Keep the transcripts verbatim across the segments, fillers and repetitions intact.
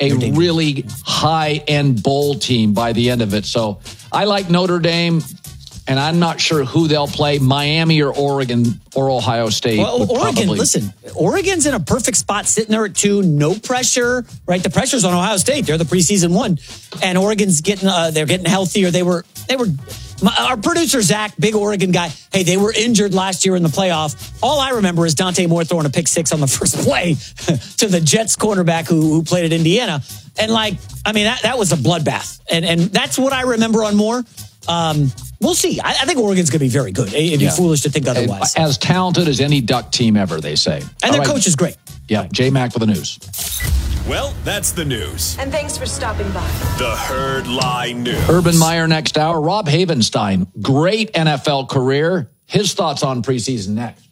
a really high-end bowl team by the end of it. So I like Notre Dame, and I'm not sure who they'll play, Miami or Oregon or Ohio State. Well, Oregon, probably... listen, Oregon's in a perfect spot sitting there at two, no pressure, right? The pressure's on Ohio State. They're the preseason one. And Oregon's getting, uh, they're getting healthier. They were, they were, my, our producer, Zach, big Oregon guy. Hey, they were injured last year in the playoff. All I remember is Dante Moore throwing a pick six on the first play to the Jets cornerback who, who played at Indiana. And like, I mean, that, that was a bloodbath. And, and that's what I remember on Moore. Um, We'll see. I, I think Oregon's going to be very good. It'd be yeah. foolish to think otherwise. As talented as any Duck team ever, they say. And All their right. coach is great. Yeah, J-Mac with the news. Well, that's the news. And thanks for stopping by. The Herd Lie News. Urban Meyer next hour. Rob Havenstein, great N F L career. His thoughts on preseason next.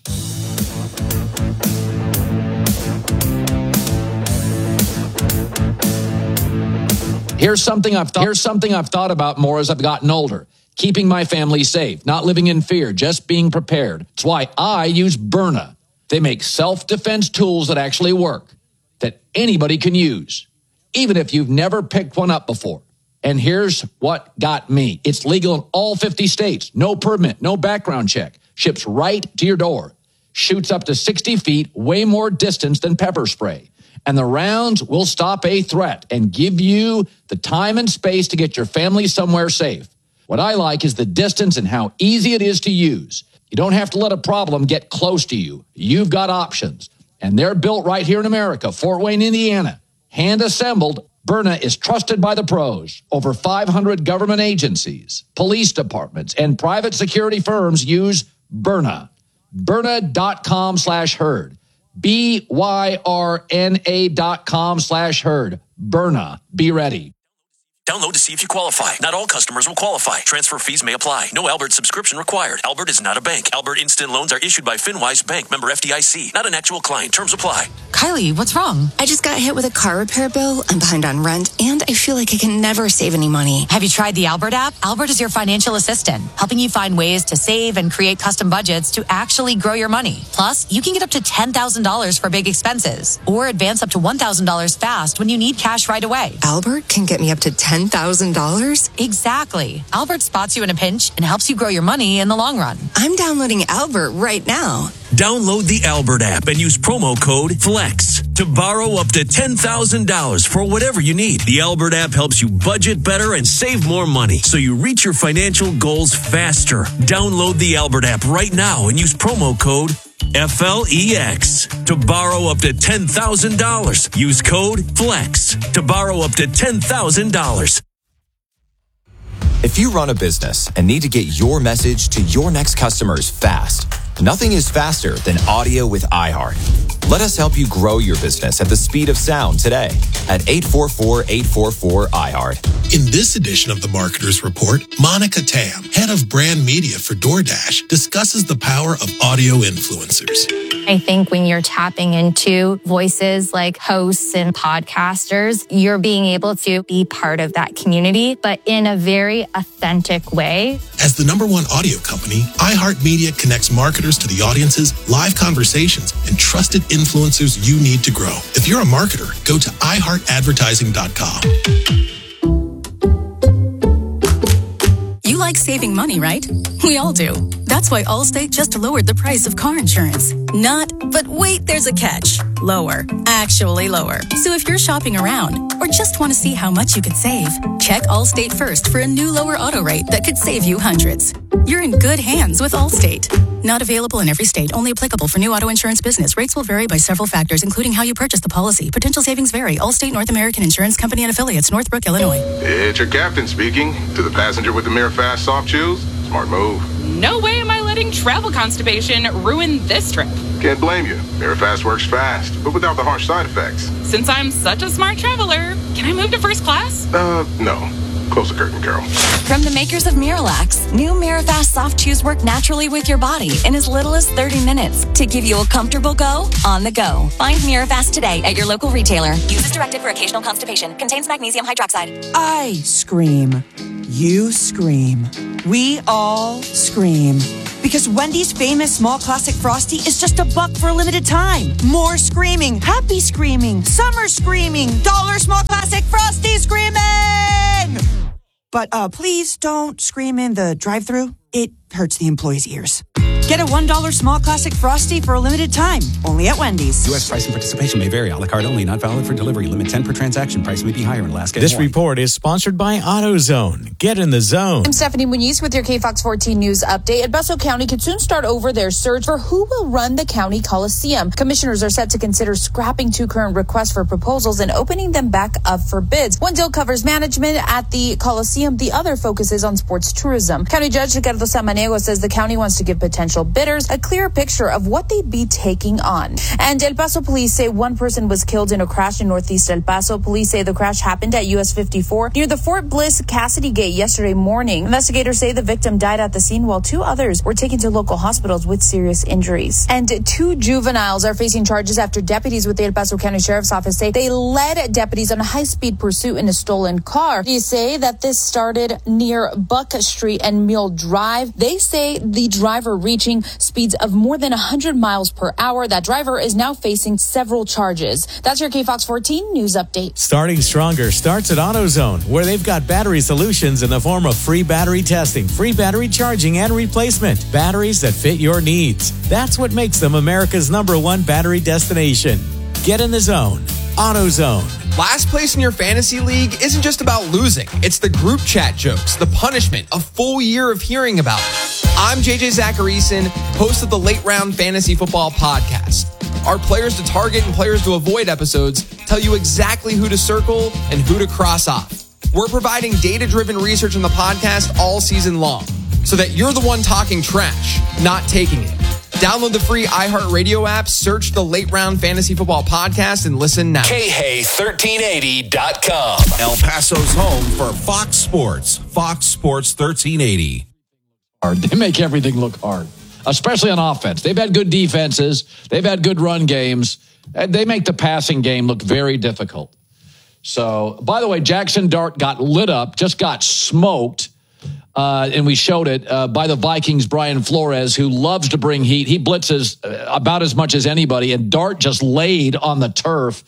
Here's something I've thought, here's something I've thought about more as I've gotten older. Keeping my family safe, not living in fear, just being prepared. That's why I use Byrna. They make self-defense tools that actually work, that anybody can use, even if you've never picked one up before. And here's what got me. It's legal in all fifty states. No permit, no background check. Ships right to your door. Shoots up to sixty feet, way more distance than pepper spray. And the rounds will stop a threat and give you the time and space to get your family somewhere safe. What I like is the distance and how easy it is to use. You don't have to let a problem get close to you. You've got options. And they're built right here in America, Fort Wayne, Indiana. Hand assembled, Byrna is trusted by the pros. Over five hundred government agencies, police departments, and private security firms use Byrna. Byrna.com slash herd. B Y R N A dot com slash herd. Byrna. Be ready. Download to see if you qualify. Not all customers will qualify. Transfer fees may apply. No Albert subscription required. Albert is not a bank. Albert Instant Loans are issued by FinWise Bank, member F D I C. Not an actual client. Terms apply. Kylie, what's wrong? I just got hit with a car repair bill. I'm behind on rent, and I feel like I can never save any money. Have you tried the Albert app? Albert is your financial assistant, helping you find ways to save and create custom budgets to actually grow your money. Plus, you can get up to ten thousand dollars for big expenses, or advance up to one thousand dollars fast when you need cash right away. Albert can get me up to ten thousand dollars? Exactly. Albert spots you in a pinch and helps you grow your money in the long run. I'm downloading Albert right now. Download the Albert app and use promo code FLEX to borrow up to ten thousand dollars for whatever you need. The Albert app helps you budget better and save more money so you reach your financial goals faster. Download the Albert app right now and use promo code F L E X to borrow up to ten thousand dollars. Use code FLEX to borrow up to ten thousand dollars. If you run a business and need to get your message to your next customers fast, nothing is faster than audio with iHeart. Let us help you grow your business at the speed of sound today at eight four four, eight four four, iHeart. In this edition of the Marketer's Report, Monica Tam, head of brand media for DoorDash, discusses the power of audio influencers. I think when you're tapping into voices like hosts and podcasters, you're being able to be part of that community, but in a very authentic way. As the number one audio company, iHeartMedia connects marketers to the audiences, live conversations, and trusted influencers you need to grow. If you're a marketer, go to i heart advertising dot com. You like saving money, right? We all do. That's why Allstate just lowered the price of car insurance. Not, but wait, there's a catch. Lower. Actually lower. So if you're shopping around or just want to see how much you could save, check Allstate first for a new lower auto rate that could save you hundreds. You're in good hands with Allstate. Not available in every state. Only applicable for new auto insurance business. Rates will vary by several factors, including how you purchase the policy. Potential savings vary. Allstate North American Insurance Company and Affiliates, Northbrook, Illinois. It's your captain speaking. To the passenger with the Mirror Fast soft chews, smart move. No way am I letting travel constipation ruin this trip. Can't blame you. Mirror Fast works fast, but without the harsh side effects. Since I'm such a smart traveler, can I move to first class? Uh, no. Close the curtain, Carol. From the makers of Miralax, new Mirafast soft chews work naturally with your body in as little as thirty minutes to give you a comfortable go on the go. Find Mirafast today at your local retailer. Use as directed for occasional constipation. Contains magnesium hydroxide. Ice cream. You scream. We all scream. Because Wendy's famous small classic Frosty is just a buck for a limited time. More screaming, happy screaming, summer screaming, dollar small classic Frosty screaming! But uh, please don't scream in the drive-thru. It hurts the employees' ears. Get a one dollar small classic Frosty for a limited time. Only at Wendy's. U S price and participation may vary. A la carte only. Not valid for delivery. Limit ten per transaction. Price may be higher in Alaska. This report is sponsored by AutoZone. Get in the zone. I'm Stephanie Muniz with your K Fox fourteen News update. El Paso County could soon start over their search for who will run the county coliseum. Commissioners are set to consider scrapping two current requests for proposals and opening them back up for bids. One deal covers management at the coliseum. The other focuses on sports tourism. County Judge Ricardo Samaniego says the county wants to give potential bidders a clear picture of what they'd be taking on. And El Paso police say one person was killed in a crash in northeast El Paso. Police say the crash happened at U S fifty-four near the Fort Bliss Cassidy Gate yesterday morning. Investigators say the victim died at the scene while two others were taken to local hospitals with serious injuries. And two juveniles are facing charges after deputies with the El Paso County Sheriff's Office say they led deputies on a high-speed pursuit in a stolen car. They say that this started near Buck Street and Mule Drive. They say the driver reaching speeds of more than one hundred miles per hour. That driver is now facing several charges. That's your K Fox fourteen News update. Starting stronger starts at AutoZone, where they've got battery solutions in the form of free battery testing, free battery charging and replacement, batteries that fit your needs. That's what makes them America's number one battery destination. Get in the zone. AutoZone. Last place in your fantasy league isn't just about losing. It's the group chat jokes, the punishment, a full year of hearing about it. I'm J J Zacharyson, host of the Late Round Fantasy Football Podcast. Our Players to Target and Players to Avoid episodes tell you exactly who to circle and who to cross off. We're providing data-driven research in the podcast all season long so that you're the one talking trash, not taking it. Download the free iHeartRadio app, search the Late Round Fantasy Football Podcast, and listen now. K Hay thirteen eighty dot com. El Paso's home for Fox Sports. Fox Sports thirteen eighty. They make everything look hard, especially on offense. They've had good defenses. They've had good run games. They make the passing game look very difficult. So, by the way, Jackson Dart got lit up, just got smoked. Uh, and we showed it uh, by the Vikings, Brian Flores, who loves to bring heat. He blitzes about as much as anybody, and Dart just laid on the turf.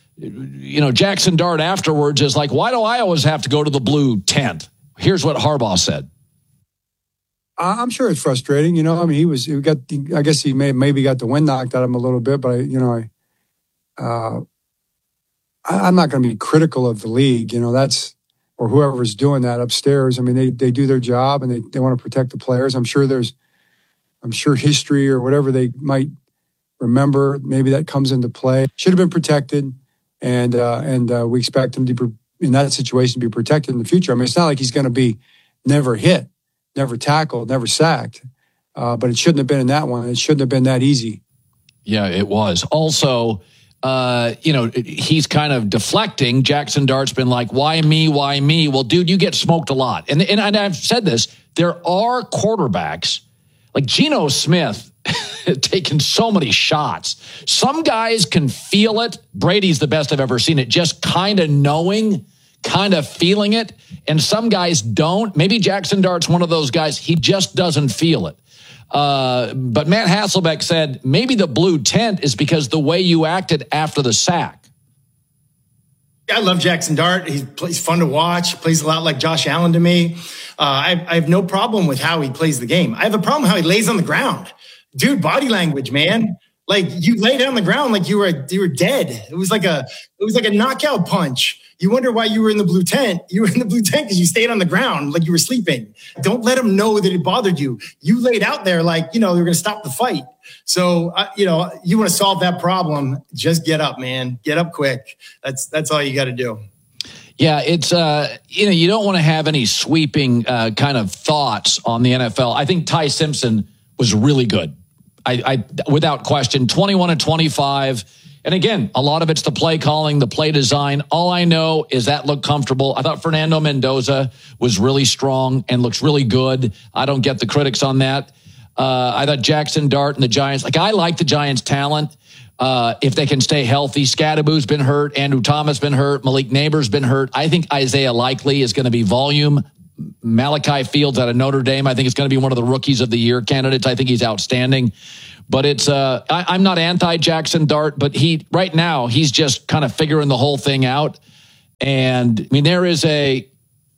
You know, Jackson Dart afterwards is like, why do I always have to go to the blue tent? Here's what Harbaugh said. I'm sure it's frustrating. You know, I mean, he was, he got, I guess he may maybe got the wind knocked out of him a little bit, but, I, you know, I, uh, I, I'm not going to be critical of the league. You know, that's, or whoever's doing that upstairs. I mean, they, they do their job and they, they want to protect the players. I'm sure there's, I'm sure history or whatever they might remember, maybe that comes into play. Should have been protected. And, uh, and uh, we expect him to be, in that situation, to be protected in the future. I mean, it's not like he's going to be never hit, never tackled, never sacked. Uh, but it shouldn't have been in that one. It shouldn't have been that easy. Yeah, it was. Also, Uh, you know, he's kind of deflecting. Jackson Dart's been like, why me, why me? Well, dude, you get smoked a lot. And, and I've said this, there are quarterbacks, like Geno Smith, taking so many shots. Some guys can feel it. Brady's the best I've ever seen it, just kind of knowing, kind of feeling it. And some guys don't. Maybe Jackson Dart's one of those guys, he just doesn't feel it. Uh, but Matt Hasselbeck said maybe the blue tent is because the way you acted after the sack. I love Jackson Dart. He's, he's fun to watch. Plays a lot like Josh Allen to me. Uh, I, I have no problem with how he plays the game. I have a problem how he lays on the ground. Dude, body language, man. Like you lay down on the ground like you were you were dead. It was like a it was like a knockout punch. You wonder why you were in the blue tent. You were in the blue tent because you stayed on the ground like you were sleeping. Don't let them know that it bothered you. You laid out there like, you know, you're going to stop the fight. So, uh, you know, you want to solve that problem, just get up, man. Get up quick. That's that's all you got to do. Yeah, it's, uh, you know, you don't want to have any sweeping uh, kind of thoughts on the N F L. I think Ty Simpson was really good. I, I without question, twenty-one and twenty-five. And again, a lot of it's the play calling, the play design. All I know is that looked comfortable. I thought Fernando Mendoza was really strong and looks really good. I don't get the critics on that. Uh, I thought Jackson Dart and the Giants, like I like the Giants' talent. Uh, if they can stay healthy, Scadaboo's been hurt. Andrew Thomas been hurt. Malik Neighbors been hurt. I think Isaiah Likely is going to be volume Malachi Fields out of Notre Dame. I think it's going to be one of the rookies of the year candidates. I think he's outstanding. But it's uh, I, I'm not anti-Jackson Dart, but he right now he's just kind of figuring the whole thing out. And I mean, there is a,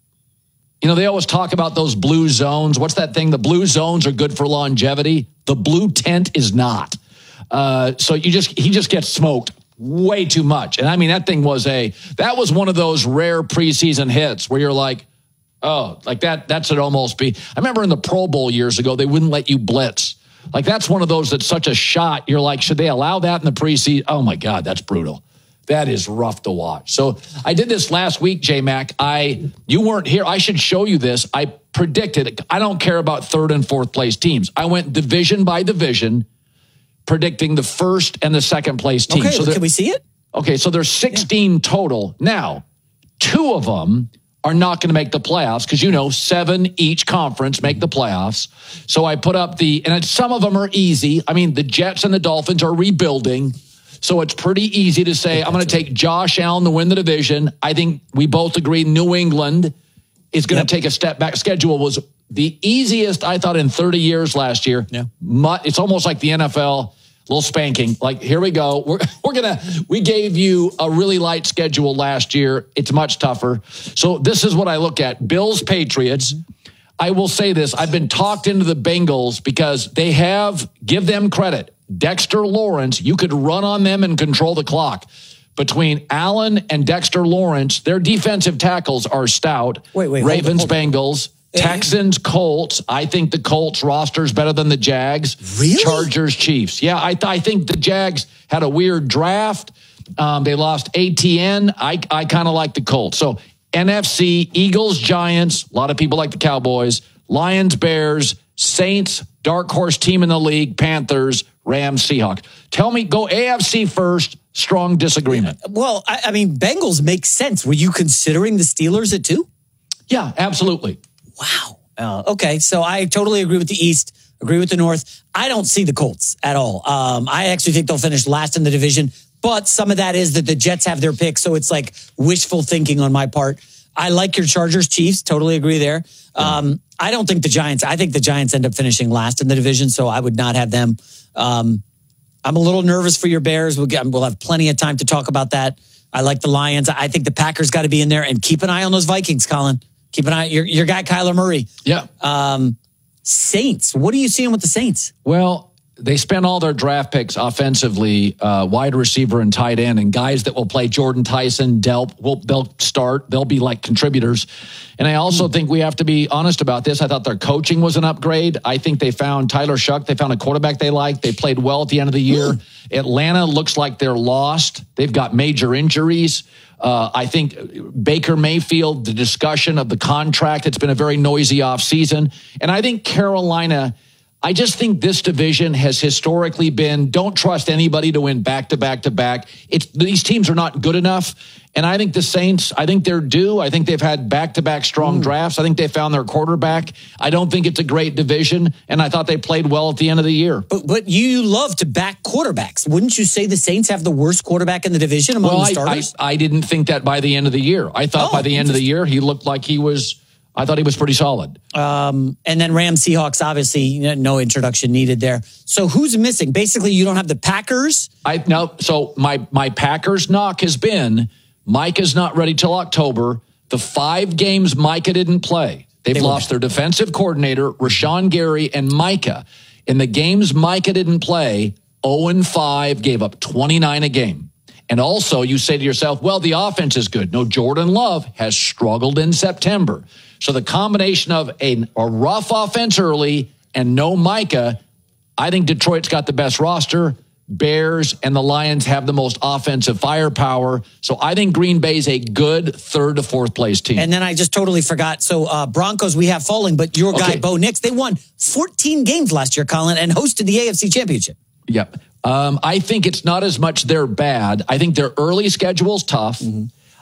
you know, they always talk about those blue zones. What's that thing? The blue zones are good for longevity. The blue tent is not. Uh, so you just he just gets smoked way too much. And I mean, that thing was a that was one of those rare preseason hits where you're like, oh, like that. That should almost be. I remember in the Pro Bowl years ago, they wouldn't let you blitz. Like, that's one of those that's such a shot. You're like, should they allow that in the preseason? Oh, my God, that's brutal. That is rough to watch. So I did this last week, J-Mac. I, you weren't here. I should show you this. I predicted, I don't care about third and fourth place teams. I went division by division, predicting the first and the second place team. Okay, so well, can we see it? Okay, so there's sixteen yeah. total. Now, two of them are not going to make the playoffs because, you know, seven each conference make the playoffs. So I put up the, and some of them are easy. I mean, the Jets and the Dolphins are rebuilding. So it's pretty easy to say, I'm going to take Josh Allen to win the division. I think we both agree New England is going to yep. take a step back. Schedule was the easiest, I thought, in thirty years last year. Yeah. It's almost like the N F L. Little spanking. Like, here we go. We're we're gonna we gave you a really light schedule last year. It's much tougher. So this is what I look at. Bills, Patriots. I will say this. I've been talked into the Bengals because they have, give them credit. Dexter Lawrence, you could run on them and control the clock. Between Allen and Dexter Lawrence, their defensive tackles are stout. Wait, wait. Ravens, hold on, hold on. Bengals. Texans, Colts. I think the Colts roster is better than the Jags. Really? Chargers, Chiefs. Yeah, I, th- I think the Jags had a weird draft. Um, they lost A T N. I, I kind of like the Colts. So N F C, Eagles, Giants. A lot of people like the Cowboys. Lions, Bears, Saints, dark horse team in the league, Panthers, Rams, Seahawks. Tell me, go A F C first. Strong disagreement. Well, I, I mean, Bengals make sense. Were you considering the Steelers at two? Yeah, absolutely. Wow. Uh, okay, so I totally agree with the East, agree with the North. I don't see the Colts at all. Um, I actually think they'll finish last in the division, but some of that is that the Jets have their pick, so it's like wishful thinking on my part. I like your Chargers, Chiefs, totally agree there. Um, I don't think the Giants, I think the Giants end up finishing last in the division, so I would not have them. Um, I'm a little nervous for your Bears. We'll, get, we'll have plenty of time to talk about that. I like the Lions. I think the Packers got to be in there, and keep an eye on those Vikings, Colin. Keep an eye on your, your guy, Kyler Murray. Yeah. Um, Saints. What are you seeing with the Saints? Well, they spent all their draft picks offensively, uh, wide receiver and tight end, and guys that will play. Jordan Tyson, Delp, will, they'll start. They'll be like contributors. And I also mm. think we have to be honest about this. I thought their coaching was an upgrade. I think they found Tyler Shuck. They found a quarterback they liked. They played well at the end of the year. Mm. Atlanta looks like they're lost. They've got major injuries. Uh, I think Baker Mayfield, the discussion of the contract, it's been a very noisy offseason. And I think Carolina, I just think this division has historically been, don't trust anybody to win back to back to back. It's, these teams are not good enough. And I think the Saints, I think they're due. I think they've had back-to-back strong mm. drafts. I think they found their quarterback. I don't think it's a great division, and I thought they played well at the end of the year. But but you love to back quarterbacks. Wouldn't you say the Saints have the worst quarterback in the division among well, the starters? I, I, I didn't think that by the end of the year. I thought oh, by the end of the year, he looked like he was, I thought he was pretty solid. Um, and then Rams, Seahawks, obviously, no introduction needed there. So who's missing? Basically, you don't have the Packers? I no. So my my Packers knock has been, Micah's not ready till October. The five games Micah didn't play, they've they lost their defensive coordinator, Rashawn Gary, and Micah. In the games Micah didn't play, oh and five, gave up twenty-nine a game. And also, you say to yourself, well, the offense is good. No, Jordan Love has struggled in September. So the combination of a, a rough offense early and no Micah, I think Detroit's got the best roster. Bears and the Lions have the most offensive firepower. So I think Green Bay's a good third to fourth place team. And then I just totally forgot. So uh, Broncos, we have falling, but your guy, okay. Bo Nix, they won fourteen games last year, Colin, and hosted the A F C Championship. Yep. Um, I think it's not as much they're bad. I think their early schedule's tough. Mm-hmm.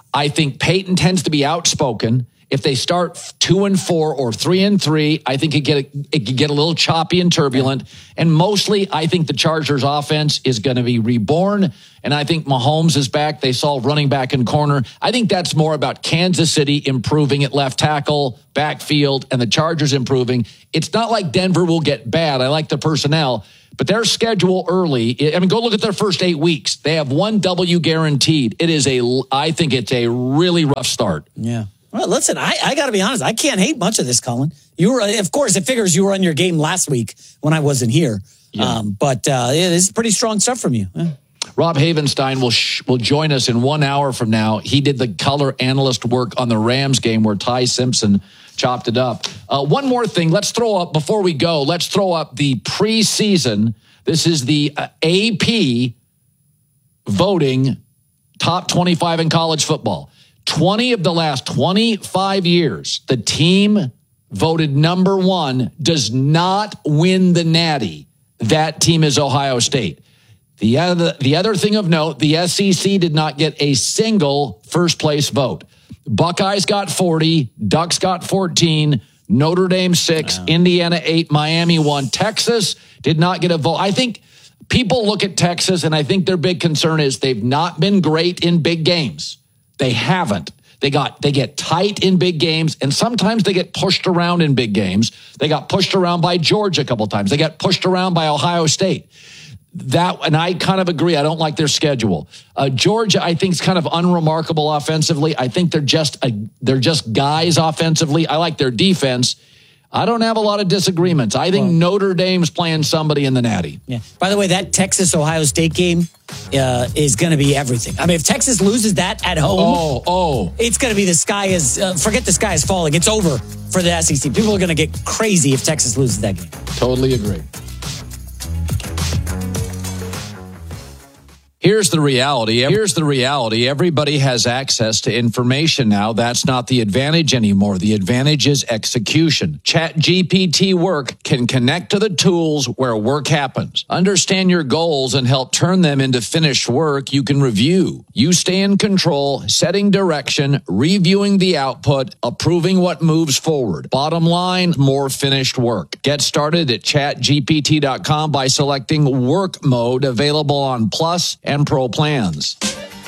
I think Peyton tends to be outspoken. If they start two and four or three and three, I think it get it could get a little choppy and turbulent. And mostly, I think the Chargers' offense is going to be reborn. And I think Mahomes is back. They saw running back and corner. I think that's more about Kansas City improving at left tackle, backfield, and the Chargers improving. It's not like Denver will get bad. I like the personnel. But their schedule early, I mean, go look at their first eight weeks. They have one W guaranteed. It is a, I think it's a really rough start. Yeah. Well, listen, I, I got to be honest. I can't hate much of this, Colin. You were, of course, it figures you were on your game last week when I wasn't here. Yeah. Um, but uh, yeah, this is pretty strong stuff from you. Yeah. Rob Havenstein will sh- will join us in one hour from now. He did the color analyst work on the Rams game where Ty Simpson chopped it up. Uh, one more thing. Let's throw up, before we go, let's throw up the preseason. This is the uh, A P voting top twenty-five in college football. twenty of the last twenty-five years, the team voted number one does not win the Natty. That team is Ohio State. The other, the other thing of note, the S E C did not get a single first place vote. Buckeyes got forty, Ducks got fourteen, Notre Dame six, wow. Indiana eight, Miami one. Texas did not get a vote. I think people look at Texas, and I think their big concern is they've not been great in big games. They haven't. They got they get tight in big games, and sometimes they get pushed around in big games. They got pushed around by Georgia a couple times. They got pushed around by Ohio State. That, and I kind of agree. I don't like their schedule. Uh, Georgia, I think, is kind of unremarkable offensively. I think they're just a, they're just guys offensively. I like their defense. I don't have a lot of disagreements. I think well, Notre Dame's playing somebody in the Natty. Yeah. By the way, that Texas-Ohio State game uh, is going to be everything. I mean, if Texas loses that at home, oh, oh, it's going to be the sky is, uh, forget the sky is falling. It's over for the S E C. People are going to get crazy if Texas loses that game. Totally agree. Here's the reality. Here's the reality. Everybody has access to information now. That's not the advantage anymore. The advantage is execution. ChatGPT Work can connect to the tools where work happens. Understand your goals and help turn them into finished work you can review. You stay in control, setting direction, reviewing the output, approving what moves forward. Bottom line, more finished work. Get started at chat G P T dot com by selecting Work Mode, available on Plus and Pro plans.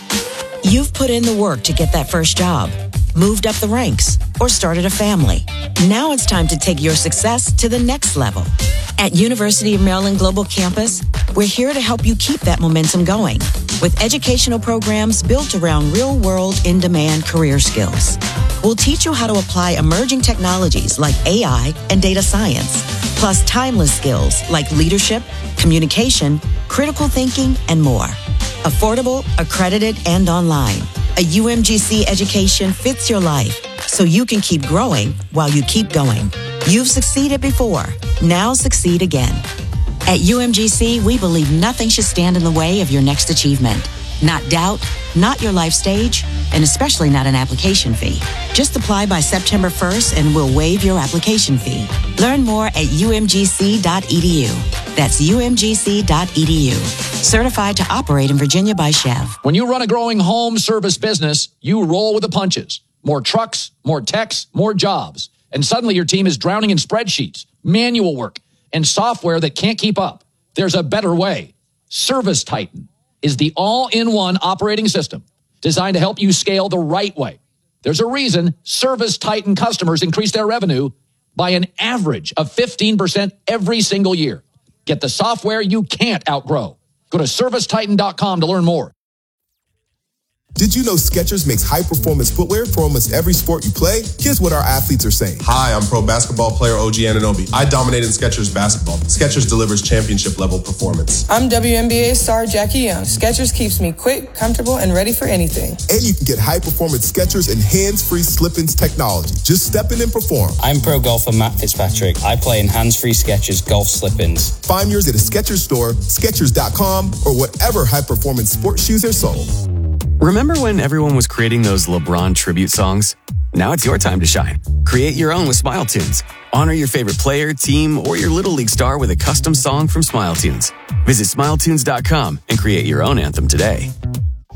You've put in the work to get that first job, moved up the ranks, or started a family. Now it's time to take your success to the next level. At University of Maryland Global Campus, we're here to help you keep that momentum going with educational programs built around real-world, in-demand career skills. We'll teach you how to apply emerging technologies like A I and data science, plus timeless skills like leadership, communication, critical thinking, and more. Affordable, accredited, and online. A U M G C education fits your life so you can keep growing while you keep going. You've succeeded before. Now succeed again. At U M G C, we believe nothing should stand in the way of your next achievement. Not doubt, not your life stage, and especially not an application fee. Just apply by September first and we'll waive your application fee. Learn more at U M G C dot E D U. That's U M G C dot E D U. Certified to operate in Virginia by Chev. When you run a growing home service business, you roll with the punches. More trucks, more techs, more jobs. And suddenly your team is drowning in spreadsheets, manual work, and software that can't keep up. There's a better way. Service Titan is the all-in-one operating system designed to help you scale the right way. There's a reason Service Titan customers increase their revenue by an average of fifteen percent every single year. Get the software you can't outgrow. Go to service titan dot com to learn more. Did you know Skechers makes high-performance footwear for almost every sport you play? Here's what our athletes are saying. Hi, I'm pro basketball player O G Anunoby. I dominate in Skechers basketball. Skechers delivers championship-level performance. I'm W N B A star Jackie Young. Skechers keeps me quick, comfortable, and ready for anything. And you can get high-performance Skechers and hands-free slip-ins technology. Just step in and perform. I'm pro golfer Matt Fitzpatrick. I play in hands-free Skechers golf slip-ins. Find yours at a Skechers store, Skechers dot com, or whatever high-performance sports shoes are sold. Remember when everyone was creating those LeBron tribute songs? Now it's your time to shine. Create your own with Smile Tunes. Honor your favorite player, team, or your Little League star with a custom song from Smile Tunes. Visit smile tunes dot com and create your own anthem today.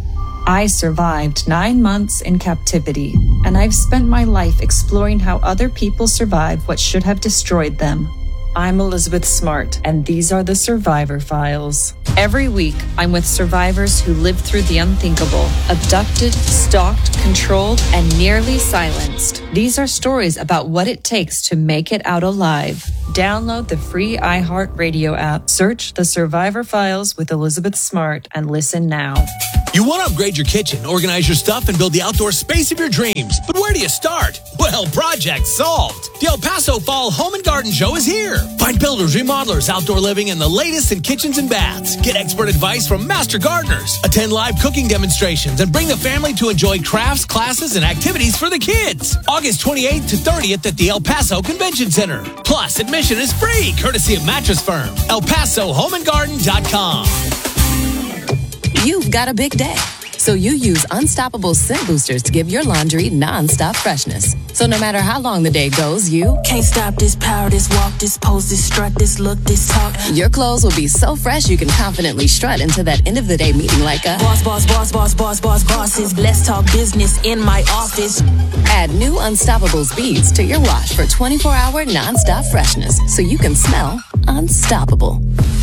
I survived nine months in captivity, and I've spent my life exploring how other people survive what should have destroyed them. I'm Elizabeth Smart, and these are the Survivor Files. Every week, I'm with survivors who lived through the unthinkable, abducted, stalked, controlled, and nearly silenced. These are stories about what it takes to make it out alive. Download the free iHeartRadio app, search the Survivor Files with Elizabeth Smart, and listen now. You want to upgrade your kitchen, organize your stuff, and build the outdoor space of your dreams. But where do you start? Well, project solved. The El Paso Fall Home and Garden Show is here. Find builders, remodelers, outdoor living, and the latest in kitchens and baths. Get expert advice from master gardeners. Attend live cooking demonstrations and bring the family to enjoy crafts, classes, and activities for the kids. August twenty-eighth to thirtieth at the El Paso Convention Center. Plus, admission is free, courtesy of Mattress Firm. El Paso Home and Garden dot com. You've got a big day, so you use Unstoppable Scent Boosters to give your laundry non-stop freshness. So no matter how long the day goes, you can't stop this power, this walk, this pose, this strut, this look, this talk. Your clothes will be so fresh you can confidently strut into that end of the day meeting like a boss, boss, boss, boss, boss, boss, bosses. Let's talk business in my office. Add new Unstoppables beads to your wash for twenty-four hour non-stop freshness, so you can smell unstoppable.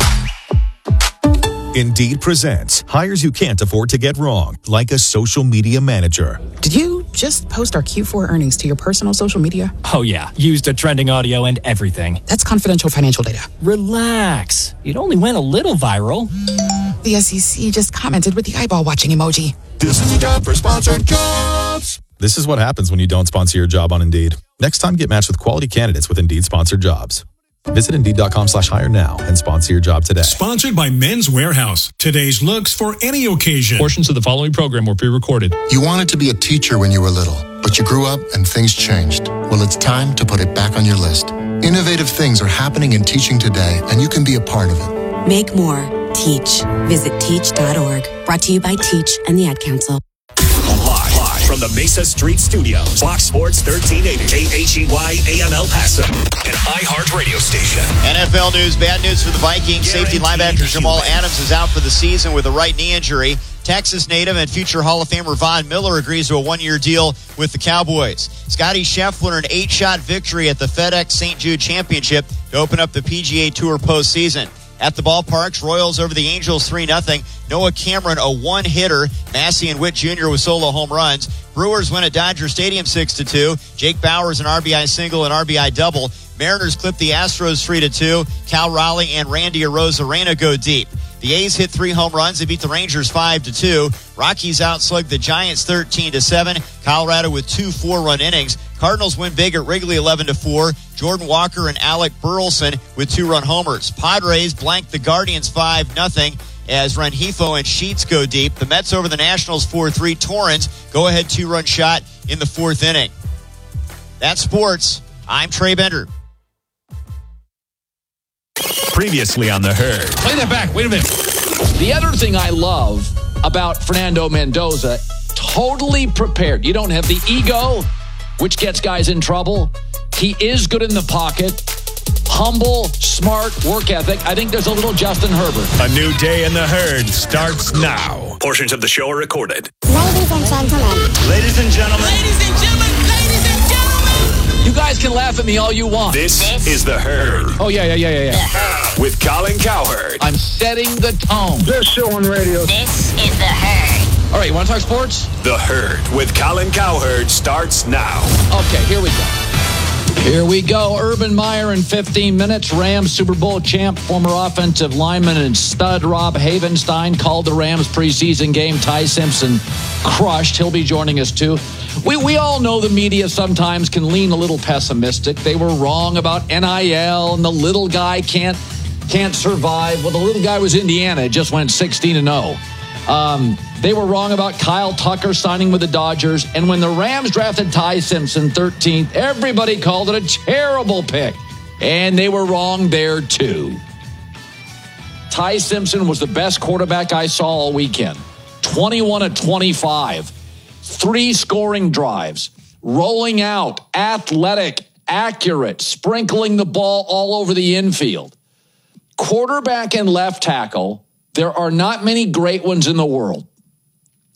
Indeed presents hires you can't afford to get wrong, like a social media manager. Did you just post our Q four earnings to your personal social media? Oh, yeah. Used a trending audio and everything. That's confidential financial data. Relax. It only went a little viral. The S E C just commented with the eyeball watching emoji. This is a job for sponsored jobs. This is what happens when you don't sponsor your job on Indeed. Next time, get matched with quality candidates with Indeed sponsored jobs. Visit Indeed.com slash hire now and sponsor your job today. Sponsored by Men's Warehouse. Today's looks for any occasion. Portions of the following program were pre-recorded. You wanted to be a teacher when you were little, but you grew up and things changed. Well, it's time to put it back on your list. Innovative things are happening in teaching today, and you can be a part of it. Make more. Teach. Visit teach dot org. Brought to you by Teach and the Ad Council. Live, live from the Mesa Street Studios, Fox Sports thirteen eighty, K H E Y A M El Paso, an iHeart radio station. N F L news, bad news for the Vikings. Safety linebacker Jamal Adams is out for the season with a right knee injury. Texas native and future Hall of Famer Von Miller agrees to a one-year deal with the Cowboys. Scotty Scheffler, an eight-shot victory at the FedEx Saint Jude Championship to open up the P G A Tour postseason. At the ballparks, Royals over the Angels three nothing. Noah Cameron, a one-hitter. Massey and Witt Junior with solo home runs. Brewers win at Dodger Stadium six to two. Jake Bauers, an R B I single and R B I double. Mariners clip the Astros three to two. Cal Raleigh and Randy Arozarena go deep. The A's hit three home runs. They beat the Rangers five to two. Rockies outslugged the Giants thirteen to seven. Colorado with two four-run innings. Cardinals win big at Wrigley eleven to four. Jordan Walker and Alec Burleson with two-run homers. Padres blanked the Guardians five nothing as Rengifo and Sheets go deep. The Mets over the Nationals four three. Torrens go-ahead two-run shot in the fourth inning. That's sports. I'm Trey Bender. Previously on The Herd. Play that back. Wait a minute. The other thing I love about Fernando Mendoza, totally prepared. You don't have the ego, which gets guys in trouble. He is good in the pocket. Humble, smart, work ethic. I think there's a little Justin Herbert. A new day in The Herd starts now. Portions of the show are recorded. Ladies and gentlemen. Ladies and gentlemen. Ladies and gentlemen. Ladies and gentlemen. You guys can laugh at me all you want. This, this is The Herd. Oh, yeah, yeah, yeah, yeah, yeah. With Colin Cowherd. I'm setting the tone. Best show on radio. This is The Herd. All right, you want to talk sports? The Herd with Colin Cowherd starts now. Okay, here we go. Here we go. Urban Meyer in fifteen minutes. Rams Super Bowl champ, former offensive lineman and stud Rob Havenstein called the Rams preseason game. Ty Simpson crushed. He'll be joining us too. We we all know the media sometimes can lean a little pessimistic. They were wrong about N I L and the little guy can't can't survive. Well, the little guy was Indiana. It just went sixteen and oh. Um, they were wrong about Kyle Tucker signing with the Dodgers. And when the Rams drafted Ty Simpson thirteenth, everybody called it a terrible pick. And they were wrong there too. Ty Simpson was the best quarterback I saw all weekend. twenty-one of twenty-five. Three scoring drives. Rolling out. Athletic. Accurate. Sprinkling the ball all over the infield. Quarterback and left tackle. There are not many great ones in the world.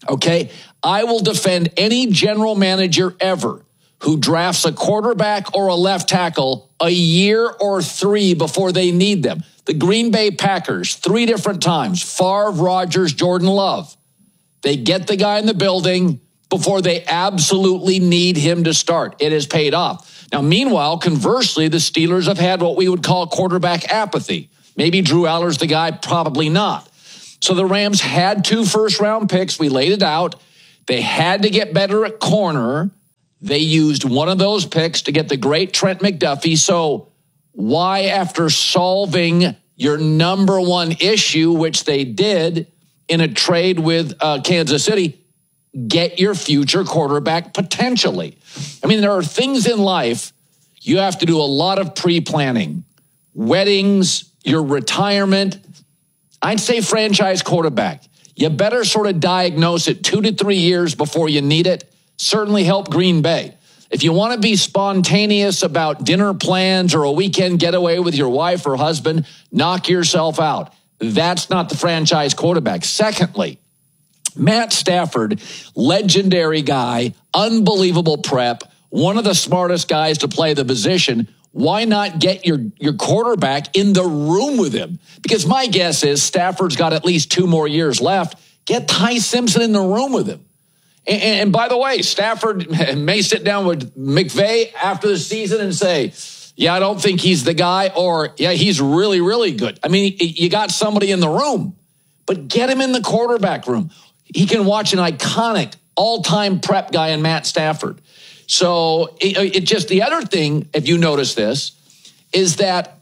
Okay? I will defend any general manager ever who drafts a quarterback or a left tackle a year or three before they need them. The Green Bay Packers, three different times, Favre, Rodgers, Jordan Love. They get the guy in the building before they absolutely need him to start. It has paid off. Now, meanwhile, conversely, the Steelers have had what we would call quarterback apathy. Maybe Drew Aller's the guy, probably not. So the Rams had two first-round picks. We laid it out. They had to get better at corner. They used one of those picks to get the great Trent McDuffie. So why, after solving your number one issue, which they did in a trade with uh, Kansas City, get your future quarterback potentially? I mean, there are things in life you have to do a lot of pre-planning. Weddings, your retirement. I'd say franchise quarterback. You better sort of diagnose it two to three years before you need it. Certainly help Green Bay. If you want to be spontaneous about dinner plans or a weekend getaway with your wife or husband, knock yourself out. That's not the franchise quarterback. Secondly, Matt Stafford, legendary guy, unbelievable prep, one of the smartest guys to play the position. Why not get your, your quarterback in the room with him? Because my guess is Stafford's got at least two more years left. Get Ty Simpson in the room with him. And, and by the way, Stafford may sit down with McVay after the season and say, yeah, I don't think he's the guy, or yeah, he's really, really good. I mean, you got somebody in the room, but get him in the quarterback room. He can watch an iconic all-time prep guy in Matt Stafford. So it, it just, the other thing, if you notice this, is that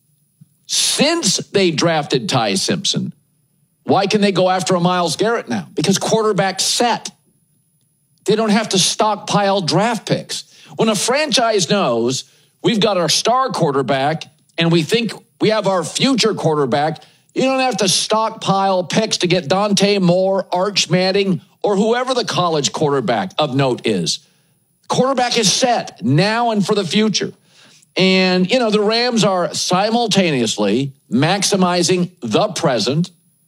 since they drafted Ty Simpson, why can they go after a Myles Garrett now? Because quarterback's set. They don't have to stockpile draft picks. When a franchise knows we've got our star quarterback and we think we have our future quarterback, you don't have to stockpile picks to get Dante Moore, Arch Manning, or whoever the college quarterback of note is. Quarterback is set now and for the future. And, you know, the Rams are simultaneously maximizing the present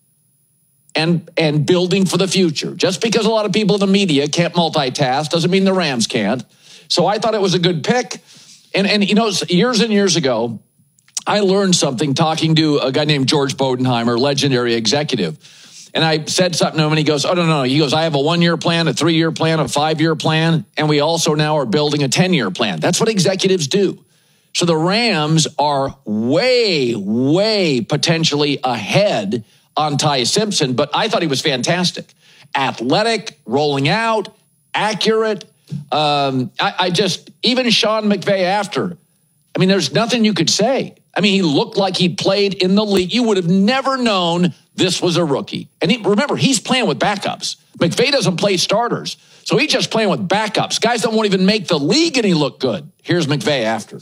and and building for the future. Just because a lot of people in the media can't multitask doesn't mean the Rams can't. So I thought it was a good pick. And, and you know, years and years ago, I learned something talking to a guy named George Bodenheimer, legendary executive. And I said something to him, and he goes, oh, no, no. He goes, I have a one-year plan, a three-year plan, a five-year plan, and we also now are building a ten-year plan. That's what executives do. So the Rams are way, way potentially ahead on Ty Simpson, but I thought he was fantastic. Athletic, rolling out, accurate. Um, I, I just, even Sean McVay after, I mean, there's nothing you could say. I mean, he looked like he played in the league. You would have never known this was a rookie. And he, remember, he's playing with backups. McVay doesn't play starters. So he's just playing with backups. Guys that won't even make the league, and he looked good. Here's McVay after.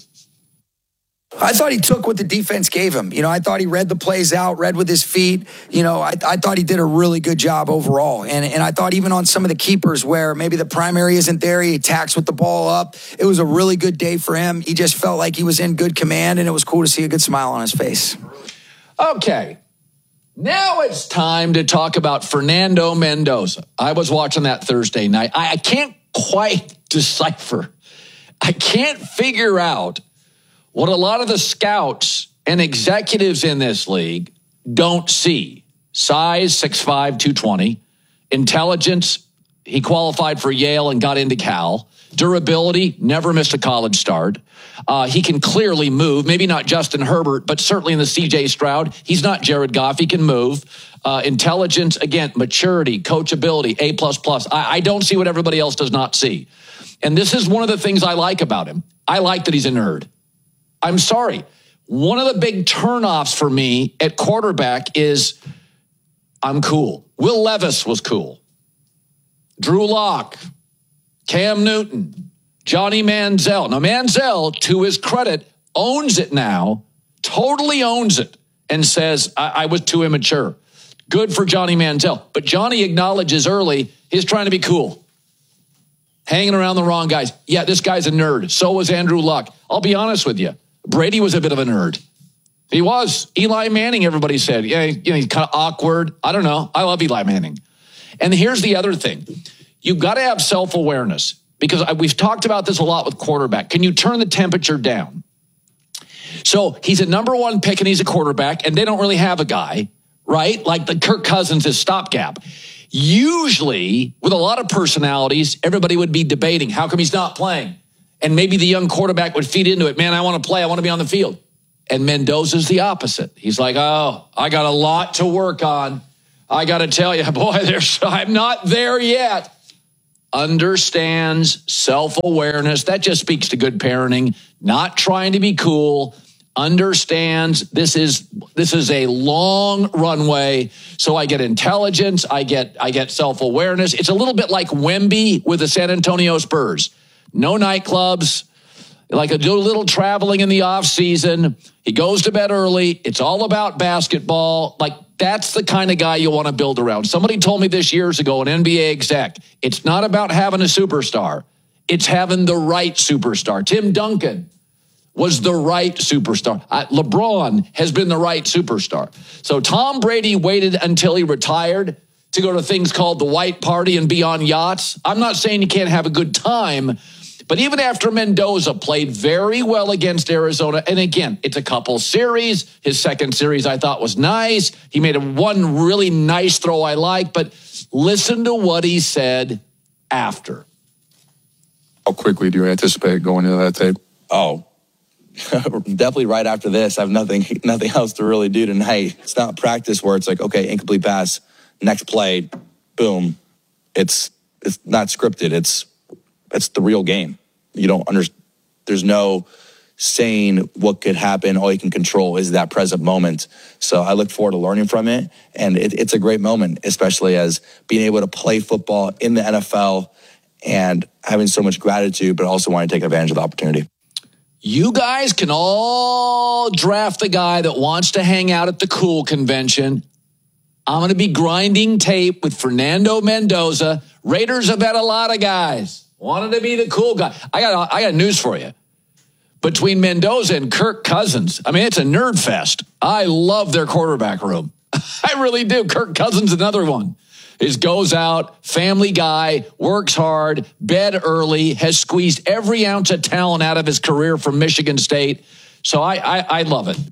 I thought he took what the defense gave him. You know, I thought he read the plays out, read with his feet. You know, I, I thought he did a really good job overall. And, and I thought even on some of the keepers where maybe the primary isn't there, he attacks with the ball up. It was a really good day for him. He just felt like he was in good command, and it was cool to see a good smile on his face. Okay. Now it's time to talk about Fernando Mendoza. I was watching that Thursday night. I, I can't quite decipher. I can't figure out what a lot of the scouts and executives in this league don't see. Size, six five, two twenty. Intelligence, he qualified for Yale and got into Cal. Durability, never missed a college start. Uh, he can clearly move, maybe not Justin Herbert, but certainly in the C J Stroud. He's not Jared Goff. He can move. Uh, intelligence, again, maturity, coachability, A plus plus. I, I don't see what everybody else does not see. And this is one of the things I like about him. I like that he's a nerd. I'm sorry. One of the big turnoffs for me at quarterback is I'm cool. Will Levis was cool. Drew Lock, Cam Newton, Johnny Manziel. Now, Manziel, to his credit, owns it now, totally owns it, and says, I, I was too immature. Good for Johnny Manziel. But Johnny acknowledges early he's trying to be cool. Hanging around the wrong guys. Yeah, this guy's a nerd. So was Andrew Luck. I'll be honest with you. Brady was a bit of a nerd. He was. Eli Manning, everybody said. Yeah, you know, he's kind of awkward. I don't know. I love Eli Manning. And here's the other thing. You've got to have self-awareness because I, we've talked about this a lot with quarterback. Can you turn the temperature down? So he's a number one pick and he's a quarterback and they don't really have a guy, right? Like the Kirk Cousins is stopgap. Usually with a lot of personalities, everybody would be debating, how come he's not playing? And maybe the young quarterback would feed into it. Man, I want to play. I want to be on the field. And Mendoza's the opposite. He's like, oh, I got a lot to work on. I got to tell you, boy, there's, I'm not there yet. Understands self-awareness. That just speaks to good parenting, not trying to be cool. Understands this is this is a long runway. So I get intelligence. I get I get self-awareness. It's a little bit like Wemby with the San Antonio Spurs. No nightclubs, like a little traveling in the off season. He goes to bed early. It's all about basketball. Like that's the kind of guy you want to build around. Somebody told me this years ago, an N B A exec, it's not about having a superstar. It's having the right superstar. Tim Duncan was the right superstar. Uh, LeBron has been the right superstar. So Tom Brady waited until he retired to go to things called the White Party and be on yachts. I'm not saying you can't have a good time, but even after Mendoza played very well against Arizona, and again, it's a couple series. His second series I thought was nice. He made a one really nice throw I like, but listen to what he said after. How quickly do you anticipate going into that tape? Oh, definitely right after this. I have nothing nothing else to really do tonight. It's not practice where it's like, okay, incomplete pass, next play, boom. It's it's not scripted. It's it's the real game. You don't understand. There's no saying what could happen. All you can control is that present moment. So I look forward to learning from it. And it, it's a great moment, especially as being able to play football in the N F L and having so much gratitude, but also wanting to take advantage of the opportunity. You guys can all draft the guy that wants to hang out at the cool convention. I'm going to be grinding tape with Fernando Mendoza. Raiders have had a lot of guys wanted to be the cool guy. I got I got news for you. Between Mendoza and Kirk Cousins, I mean, it's a nerd fest. I love their quarterback room. I really do. Kirk Cousins, another one. Is goes out, family guy, works hard, bed early, has squeezed every ounce of talent out of his career from Michigan State. So I, I, I love it.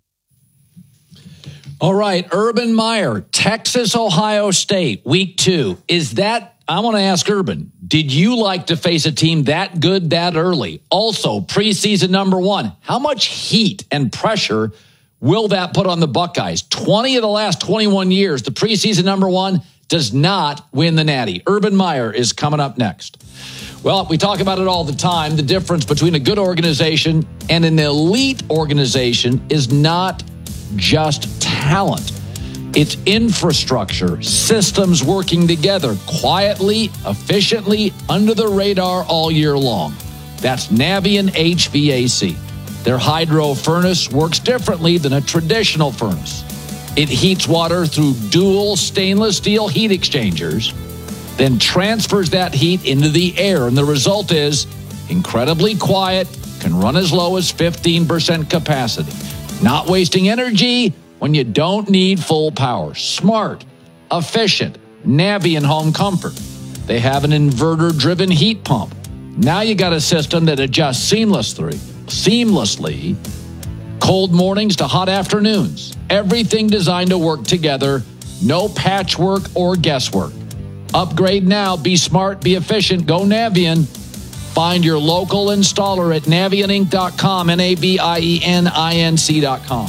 All right, Urban Meyer, Texas, Ohio State, week two. Is that, I want to ask Urban, did you like to face a team that good that early? Also, preseason number one, how much heat and pressure will that put on the Buckeyes? twenty of the last twenty-one years, the preseason number one does not win the Natty. Urban Meyer is coming up next. Well, we talk about it all the time. The difference between a good organization and an elite organization is not just talent. It's infrastructure, systems working together quietly, efficiently, under the radar all year long. That's Navien H V A C. Their hydro furnace works differently than a traditional furnace. It heats water through dual stainless steel heat exchangers, then transfers that heat into the air. And the result is incredibly quiet, can run as low as fifteen percent capacity. Not wasting energy when you don't need full power. Smart, efficient, Navien home comfort. They have an inverter-driven heat pump. Now you got a system that adjusts seamlessly, seamlessly, cold mornings to hot afternoons. Everything designed to work together. No patchwork or guesswork. Upgrade now. Be smart. Be efficient. Go Navien. Find your local installer at Navien Inc dot com, N A V I E N I N C dot com.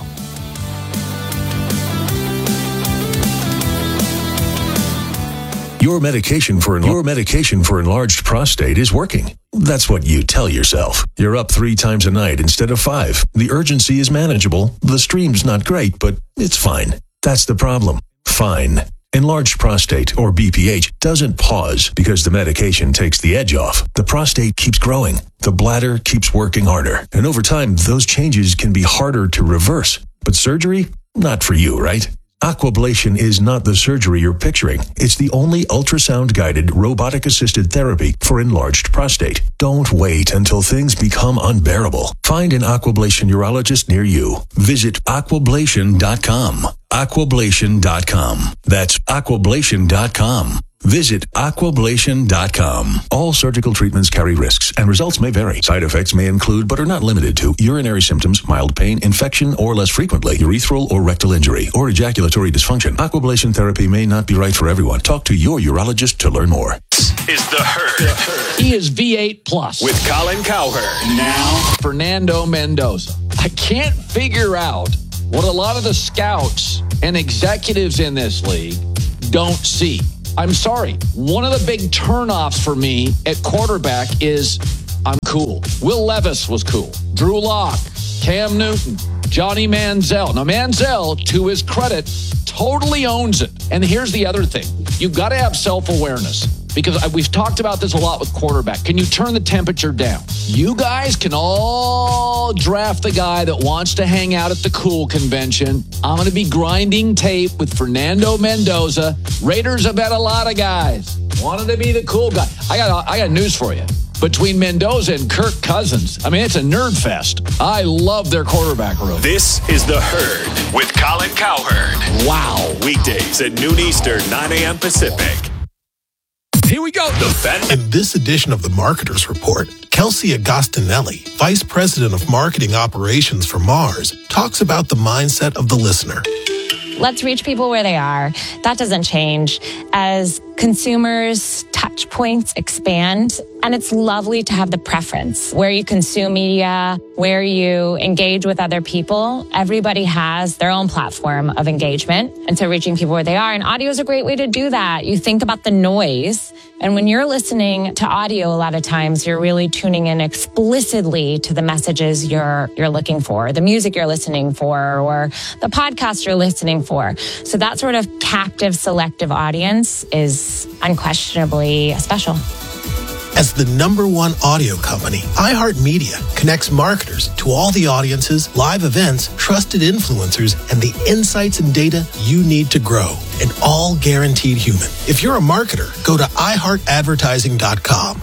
Your medication for en- your medication for enlarged prostate is working. That's what you tell yourself. You're up three times a night instead of five. The urgency is manageable. The stream's not great, but it's fine. That's the problem. Fine. Enlarged prostate, or B P H, doesn't pause because the medication takes the edge off. The prostate keeps growing. The bladder keeps working harder. And over time, those changes can be harder to reverse. But surgery? Not for you, right? Aquablation is not the surgery you're picturing. It's the only ultrasound-guided, robotic-assisted therapy for enlarged prostate. Don't wait until things become unbearable. Find an Aquablation urologist near you. Visit aquablation dot com. aquablation dot com. That's aquablation dot com. Visit aquablation dot com. All surgical treatments carry risks, and results may vary. Side effects may include, but are not limited to, urinary symptoms, mild pain, infection, or less frequently, urethral or rectal injury, or ejaculatory dysfunction. Aquablation therapy may not be right for everyone. Talk to your urologist to learn more. Is the herd. He is V eight plus. With Colin Cowherd. Now, Fernando Mendoza. I can't figure out what a lot of the scouts and executives in this league don't see. I'm sorry. One of the big turnoffs for me at quarterback is I'm cool. Will Levis was cool. Drew Lock, Cam Newton, Johnny Manziel. Now, Manziel, to his credit, totally owns it. And here's the other thing. You've got to have self-awareness. Because we've talked about this a lot with quarterback. Can you turn the temperature down? You guys can all draft the guy that wants to hang out at the cool convention. I'm going to be grinding tape with Fernando Mendoza. Raiders have had a lot of guys. Wanted to be the cool guy. I got, I got news for you. Between Mendoza and Kirk Cousins, I mean, it's a nerd fest. I love their quarterback room. This is The Herd with Colin Cowherd. Wow. Weekdays at noon Eastern, nine a.m. Pacific. Here we go. The Fed. In this edition of the Marketers Report, Kelsey Agostinelli, Vice President of Marketing Operations for Mars, talks about the mindset of the listener. Let's reach people where they are. That doesn't change. As consumers' touch points expand, and it's lovely to have the preference where you consume media, where you engage with other people. Everybody has their own platform of engagement. And so reaching people where they are, and audio is a great way to do that. You think about the noise. And when you're listening to audio, a lot of times you're really tuning in explicitly to the messages you're you're looking for, the music you're listening for, or the podcast you're listening for. So that sort of captive, selective audience is unquestionably special. As the number one audio company, iHeartMedia connects marketers to all the audiences, live events, trusted influencers, and the insights and data you need to grow, and all guaranteed human. If you're a marketer, go to i heart advertising dot com.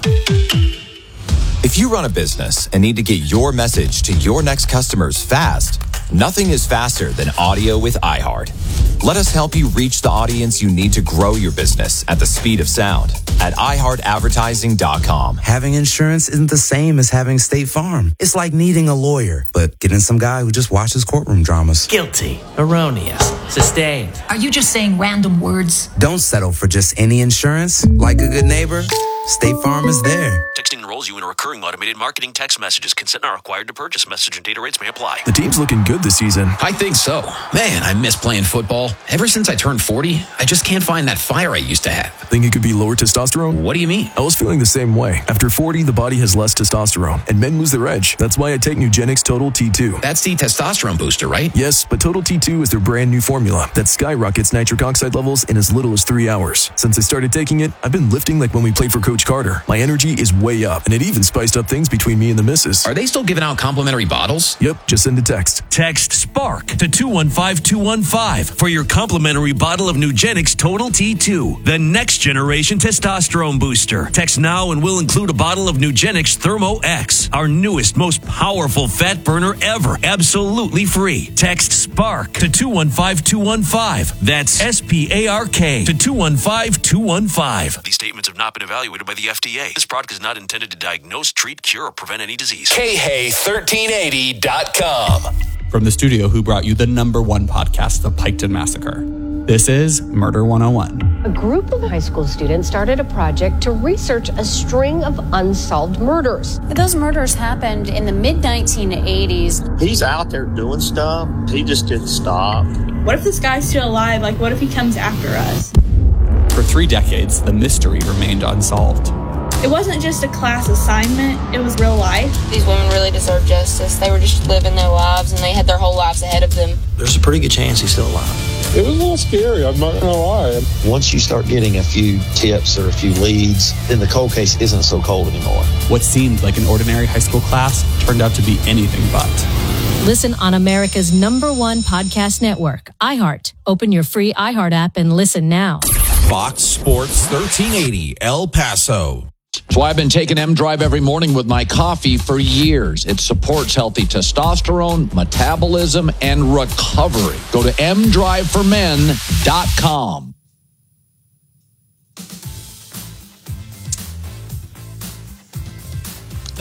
If you run a business and need to get your message to your next customers fast, nothing is faster than audio with iHeart. Let us help you reach the audience you need to grow your business at the speed of sound at i heart advertising dot com. Having insurance isn't the same as having State Farm. It's like needing a lawyer, but getting some guy who just watches courtroom dramas. Guilty, erroneous, sustained. Are you just saying random words? Don't settle for just any insurance. Like a good neighbor, State Farm is there. Texting enrolls you in a recurring automated marketing text messages. Consent not required to purchase. Message and data rates may apply. The team's looking good this season. I think so. Man, I miss playing football. Ever since I turned forty, I just can't find that fire I used to have. Think it could be lower testosterone? What do you mean? I was feeling the same way. After forty, the body has less testosterone, and men lose their edge. That's why I take Nugenix Total T two. That's the testosterone booster, right? Yes, but Total T two is their brand new formula that skyrockets nitric oxide levels in as little as three hours. Since I started taking it, I've been lifting like when we played for Coach Carter. My energy is way up, and it even spiced up things between me and the missus. Are they still giving out complimentary bottles? Yep, just send a text. Text SPARK to two one five two one five for your complimentary bottle of Nugenix Total T two, the next generation testosterone booster. Text now and we'll include a bottle of Nugenix Thermo X, our newest, most powerful fat burner ever, absolutely free. Text SPARK to two one five two one five. That's S P A R K to two one five two one five. These statements have not been evaluated by the F D A. This product is not intended to diagnose, treat, cure, or prevent any disease. K Hay thirteen eighty dot com. From the studio who brought you the number one podcast, The Piketon Massacre. This is Murder one oh one. A group of high school students started a project to research a string of unsolved murders. Those murders happened in the mid nineteen eighties. He's out there doing stuff. He just didn't stop. What if this guy's still alive? Like, what if he comes after us? For three decades, the mystery remained unsolved. It wasn't just a class assignment, it was real life. These women really deserve justice. They were just living their lives, and they had their whole lives ahead of them. There's a pretty good chance he's still alive. It was a little scary, I'm not gonna lie. Once you start getting a few tips or a few leads, then the cold case isn't so cold anymore. What seemed like an ordinary high school class turned out to be anything but. Listen on America's number one podcast network, iHeart. Open your free iHeart app and listen now. Fox Sports thirteen eighty, El Paso. That's why I've been taking M-Drive every morning with my coffee for years. It supports healthy testosterone, metabolism, and recovery. Go to m drive for men dot com.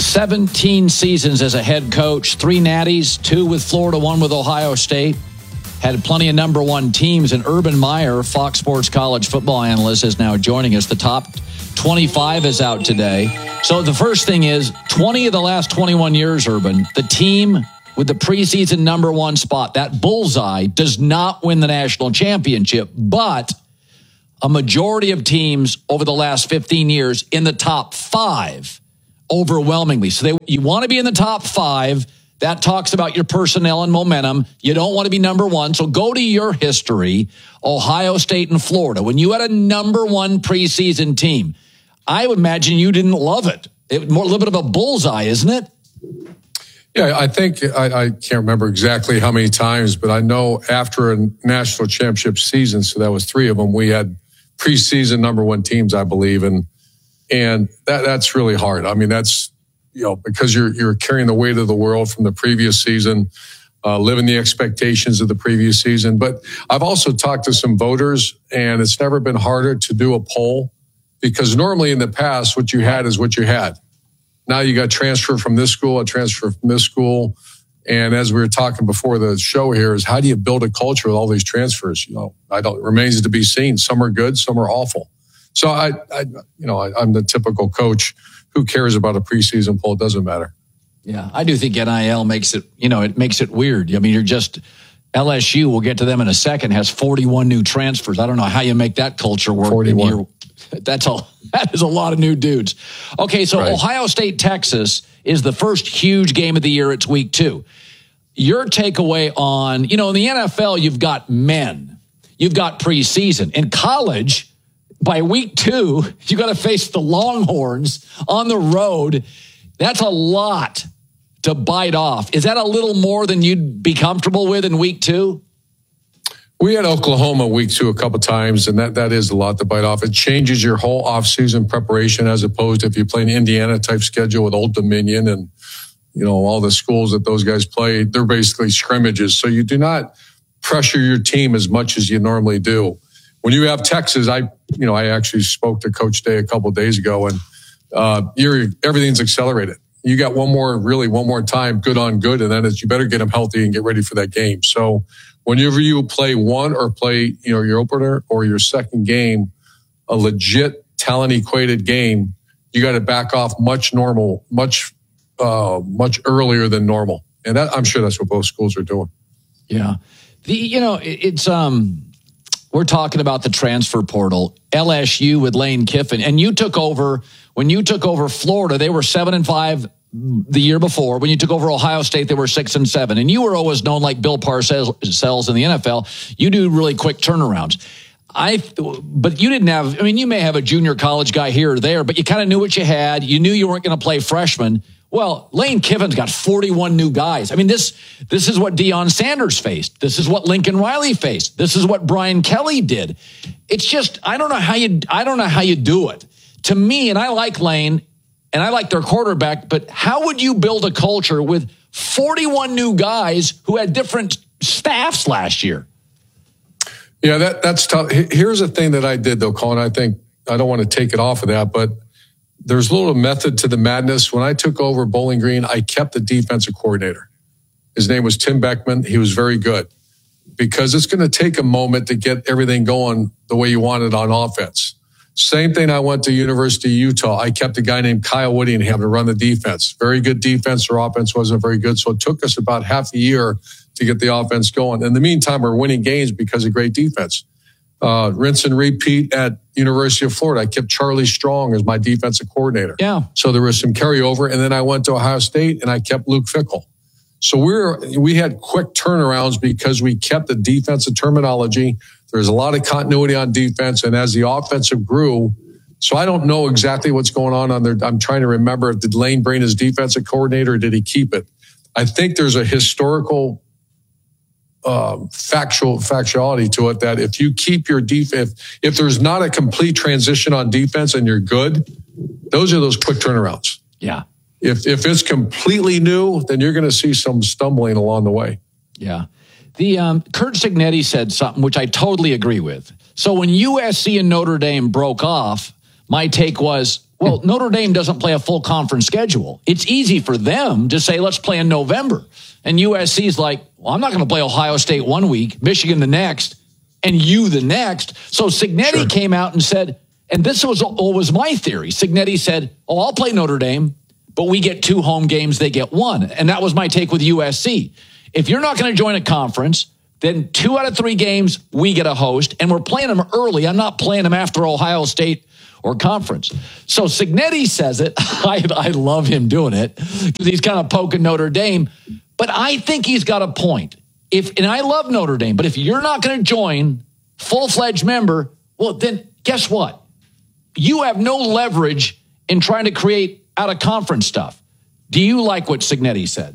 seventeen seasons as a head coach, three natties, two with Florida, one with Ohio State. Had plenty of number one teams. And Urban Meyer, Fox Sports college football analyst, is now joining us. The top twenty-five is out today. So the first thing is, twenty of the last twenty-one years, Urban, the team with the preseason number one spot, that bullseye, does not win the national championship. But a majority of teams over the last fifteen years in the top five, overwhelmingly. So they, you want to be in the top five. That talks about your personnel and momentum. You don't want to be number one. So go to your history, Ohio State and Florida. When you had a number one preseason team, I would imagine you didn't love it. It was more a little bit of a bullseye, isn't it? Yeah, I think, I, I can't remember exactly how many times, but I know after a national championship season, so that was three of them, we had preseason number one teams, I believe. And, and that, that's really hard. I mean, that's, you know, because you're, you're carrying the weight of the world from the previous season, uh, living the expectations of the previous season. But I've also talked to some voters, and it's never been harder to do a poll, because normally in the past, what you had is what you had. Now you got transfer from this school, a transfer from this school. And as we were talking before the show here, is how do you build a culture with all these transfers? You know, I don't, it remains to be seen. Some are good, some are awful. So I, I you know, I, I'm the typical coach. Who cares about a preseason poll? It doesn't matter. Yeah, I do think N I L makes it, you know, it makes it weird. I mean, you're just, L S U, we'll get to them in a second, has forty-one new transfers. I don't know how you make that culture work. forty-one. That's a, that is a lot of new dudes. Okay, so right. Ohio State, Texas is the first huge game of the year. It's week two. Your takeaway on, you know, in the N F L, you've got men. You've got preseason. In college, by week two, you got to face the Longhorns on the road. That's a lot to bite off. Is that a little more than you'd be comfortable with in week two? We had Oklahoma week two a couple times, and that, that is a lot to bite off. It changes your whole offseason preparation, as opposed to if you play an Indiana type schedule with Old Dominion and, you know, all the schools that those guys play. They're basically scrimmages. So you do not pressure your team as much as you normally do. When you have Texas, I, you know, I actually spoke to Coach Day a couple of days ago, and uh, you're, everything's accelerated. You got one more, really one more time, good on good, and then it's, you better get them healthy and get ready for that game. So whenever you play one or play, you know, your opener or your second game, a legit talent equated game, you got to back off much normal, much, uh, much earlier than normal, and that, I'm sure that's what both schools are doing. Yeah, the you know, it, it's um. We're talking about the transfer portal, L S U with Lane Kiffin. And you took over, when you took over Florida, they were seven and five the year before. When you took over Ohio State, they were six and seven. And you were always known like Bill Parcells in the N F L. You do really quick turnarounds. I, but you didn't have, I mean, you may have a junior college guy here or there, but you kind of knew what you had. You knew you weren't going to play freshmen. Well, Lane Kiffin's got forty-one new guys. I mean, this this is what Deion Sanders faced. This is what Lincoln Riley faced. This is what Brian Kelly did. It's just, I don't know how you, I don't know how you do it. To me, and I like Lane, and I like their quarterback, but how would you build a culture with forty-one new guys who had different staffs last year? Yeah, that that's tough. Here's the thing that I did, though, Colin. I think I don't want to take it off of that, but there's a little method to the madness. When I took over Bowling Green, I kept the defensive coordinator. His name was Tim Beckman. He was very good, because it's going to take a moment to get everything going the way you want it on offense. Same thing. I went to University of Utah. I kept a guy named Kyle Whittingham to run the defense. Very good defense. Their offense wasn't very good. So it took us about half a year to get the offense going. In the meantime, we're winning games because of great defense. Uh, rinse and repeat at University of Florida. I kept Charlie Strong as my defensive coordinator. Yeah. So there was some carryover. And then I went to Ohio State and I kept Luke Fickell. So we're, we had quick turnarounds because we kept the defensive terminology. There's a lot of continuity on defense. And as the offensive grew, so I don't know exactly what's going on on there. I'm trying to remember, did Lane bring his defensive coordinator or did he keep it? I think there's a historical Uh, factual factuality to it that if you keep your defense, if, if there's not a complete transition on defense and you're good, those are those quick turnarounds. Yeah. If if it's completely new, then you're going to see some stumbling along the way. Yeah. The um, Curt Cignetti said something which I totally agree with. So when U S C and Notre Dame broke off, my take was, well, Notre Dame doesn't play a full conference schedule. It's easy for them to say, let's play in November. And U S C's like, well, I'm not going to play Ohio State one week, Michigan the next, and you the next. So Cignetti sure. came out and said, and this was, was my theory. Cignetti said, oh, I'll play Notre Dame, but we get two home games, they get one. And that was my take with U S C. If you're not going to join a conference, then two out of three games, we get a host, and we're playing them early. I'm not playing them after Ohio State or conference. So Cignetti says it. I, I love him doing it because he's kind of poking Notre Dame. But I think he's got a point. If and I love Notre Dame, but if you're not going to join full-fledged member, well, then guess what? You have no leverage in trying to create out-of-conference stuff. Do you like what Cignetti said?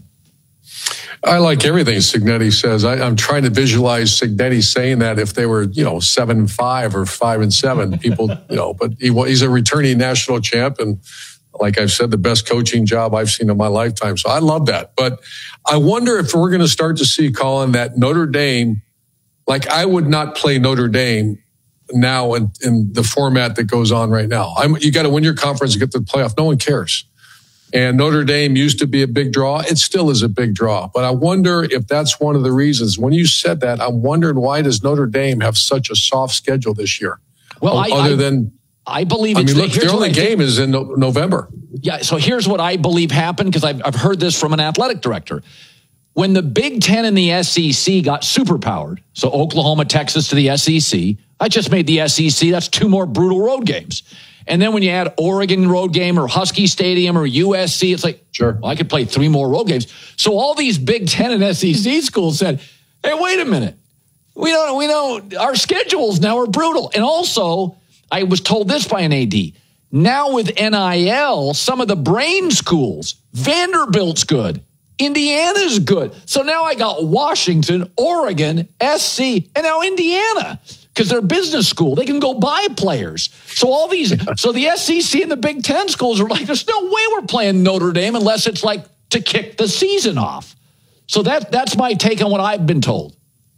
I like everything Cignetti says. I, I'm trying to visualize Cignetti saying that if they were, you know, seven and five or five and seven, people, you know. But he, he's a returning national champ, and like I've said, the best coaching job I've seen in my lifetime. So I love that. But I wonder if we're going to start to see, Colin, that Notre Dame, like I would not play Notre Dame now in, in the format that goes on right now. I'm, you got to win your conference and get to the playoff. No one cares. And Notre Dame used to be a big draw. It still is a big draw. But I wonder if that's one of the reasons. When you said that, I'm wondering, why does Notre Dame have such a soft schedule this year? Well, other I, I, than, I believe I it's mean, look, the, their only game is in no, November. Yeah, so here's what I believe happened, because I've, I've heard this from an athletic director. When the Big Ten and the S E C got superpowered, so Oklahoma, Texas to the S E C, I just made the S E C, that's two more brutal road games. And then when you add Oregon road game or Husky Stadium or U S C, it's like, sure, well, I could play three more road games. So all these Big Ten and S E C schools said, hey, wait a minute. We don't, we know our schedules now are brutal. And also, I was told this by an A D. Now with N I L, some of the brain schools, Vanderbilt's good, Indiana's good. So now I got Washington, Oregon, S C, and now Indiana. Because they're business school. They can go buy players. So all these, so the S E C and the Big Ten schools are like, there's no way we're playing Notre Dame unless it's like to kick the season off. So that that's my take on what I've been told.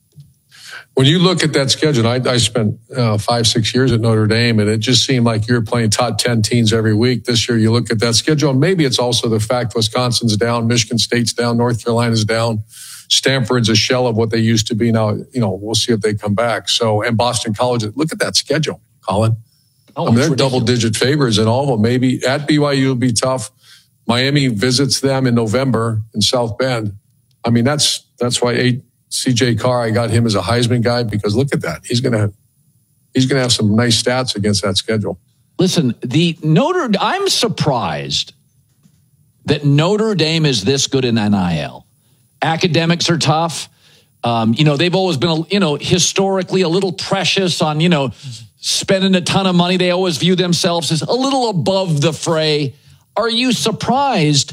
When you look at that schedule, I, I spent uh, five, six years at Notre Dame, and it just seemed like you're playing top ten teams every week. This year, you look at that schedule, and maybe it's also the fact Wisconsin's down, Michigan State's down, North Carolina's down. Stanford's a shell of what they used to be now. You know, we'll see if they come back. So, and Boston College, look at that schedule, Colin. Oh, I mean, they're double-digit favorites in all of them. Maybe at B Y U will be tough. Miami visits them in November in South Bend. I mean, that's that's why C J Carr, I got him as a Heisman guy, because look at that. He's gonna have, he's gonna have some nice stats against that schedule. Listen, the Notre, I'm surprised that Notre Dame is this good in N I L. Academics are tough. Um, you know, they've always been, you know, historically a little precious on, you know, spending a ton of money. They always view themselves as a little above the fray. Are you surprised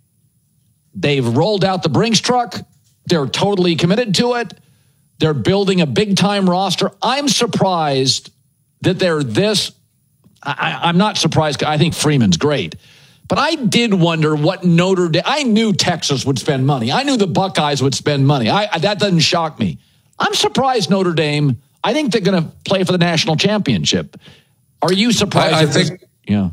they've rolled out the Brinks truck? They're totally committed to it. They're building a big-time roster. I'm surprised that they're this. I, I'm not surprised. I think Freeman's great. But I did wonder what Notre Dame, I knew Texas would spend money. I knew the Buckeyes would spend money. I, that doesn't shock me. I'm surprised Notre Dame, I think they're going to play for the national championship. Are you surprised? I, I think, yeah.